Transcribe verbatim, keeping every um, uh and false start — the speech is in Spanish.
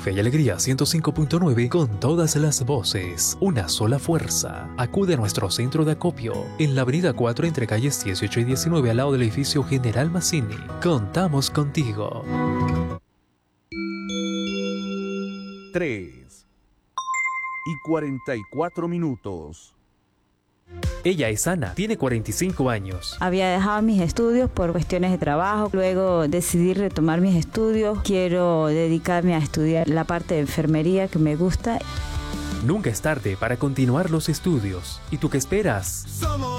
Fe y Alegría ciento cinco punto nueve con todas las voces, una sola fuerza. Acude a nuestro centro de acopio en la avenida cuatro entre calles dieciocho y diecinueve al lado del edificio General Mazzini. Contamos contigo. tres y cuarenta y cuatro minutos. Ella es Ana, tiene cuarenta y cinco años. Había dejado mis estudios por cuestiones de trabajo, luego decidí retomar mis estudios. Quiero dedicarme a estudiar la parte de enfermería que me gusta. Nunca es tarde para continuar los estudios. ¿Y tú qué esperas?